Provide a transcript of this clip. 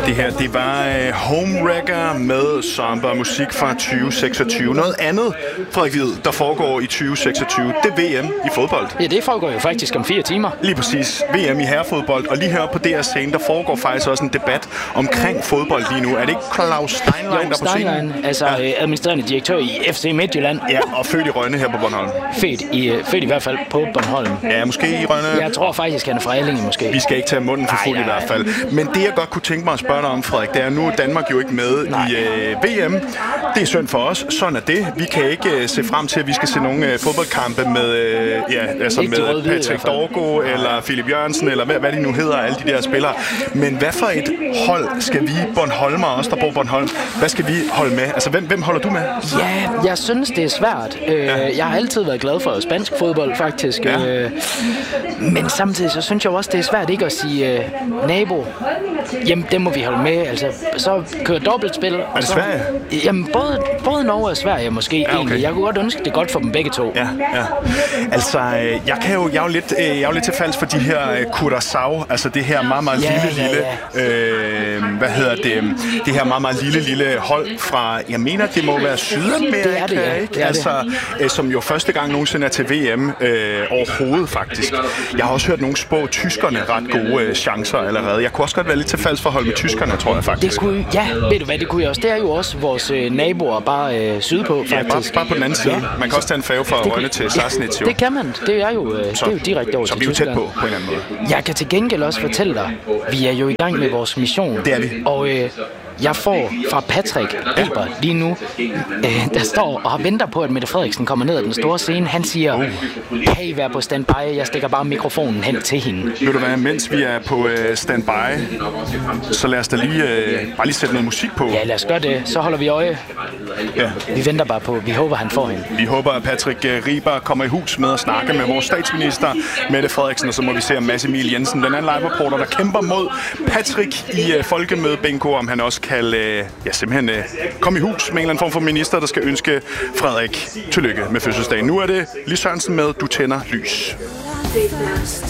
Det her, det var Homewrecker med samba og musik fra 2026. Noget andet, Frederik Hvid, der foregår i 2026, det er VM i fodbold. Ja, det foregår jo faktisk om 4 timer. Lige præcis. VM i herrefodbold. Og lige her på DR scene, der foregår faktisk også en debat omkring fodbold lige nu. Er det ikke Claus Steinlein, der på scenen? Altså administrerende direktør i FC Midtjylland. Ja, og født i Rønne her på Bornholm. Født i hvert fald på Bornholm. Ja, måske i Rønne. Jeg tror faktisk, han er fra Allinge, måske. Vi skal ikke tage munden for fuld i hvert fald. Men det, jeg godt kunne tænke mig at spørge dig om, Frederik, det er, nu er Danmark jo ikke med i VM. Det er synd for os. Sådan er det. Vi kan ikke se frem til, at vi skal se nogle fodboldkampe med, med Patrick Dorgo eller Philip Jørgensen, eller hvad de nu hedder, alle de der spillere. Men hvad for et hold skal vi, Bornholmer, os der bor på Bornholm, hvad skal vi holde med? Altså, hvem holder du med? Ja, jeg synes, det er svært. Jeg har altid været glad for spansk fodbold, faktisk. Ja. Men samtidig, så synes jeg også, det er svært ikke at sige nabo. Jamen, det må vi holde med. Altså, så kører dobbeltspil. Er det Sverige? Jamen, både Norge og Sverige måske egentlig. Jeg kunne godt ønske det godt for dem begge to. Ja. Altså, jeg er jo lidt til falds for de her Curaçao, altså det her meget, meget lille, det her meget, meget lille hold fra, jeg mener, det må være Sydamerika, det er det, ikke? Altså, som jo første gang nogensinde er til VM overhovedet, faktisk. Jeg har også hørt nogle spå tyskerne ret gode chancer allerede. Jeg kunne også godt være lidt til falds for at holde med tyskerne, tror jeg faktisk. Ved du hvad, det kunne jeg også. Det er jo også vores naboer bare sydpå, faktisk. Ja, bare på den anden side. Man kan også tage en færge fra Rønne til Sassnitz, jo. Det kan man. Det er jo direkte over til Tyskland. Så vi er jo tæt på en eller anden måde. Jeg kan til gengæld også fortælle dig, vi er jo i gang med vores mission. Det er vi. Og jeg får fra Patrick Eber lige nu, der står og venter på, at Mette Frederiksen kommer ned ad den store scene. Han siger, kan I være på standby? Jeg stikker bare mikrofonen hen til hende. Ved du hvad, mens vi er på standby, så lad os da lige sætte noget musik på. Ja, lad os gøre det. Så holder vi øje. Ja. Vi venter bare på, vi håber, han får hende. Vi håber, at Patrick Eber kommer i hus med at snakke med vores statsminister, Mette Frederiksen, og så må vi se, om Mads Emil Jensen, den anden live-reporter, der kæmper mod Patrick i folkemøde Bingo, om han også kan simpelthen komme i hus med en eller anden form for minister, der skal ønske Frederik tillykke med fødselsdagen. Nu er det Lis Sørensen med Du tænder lys.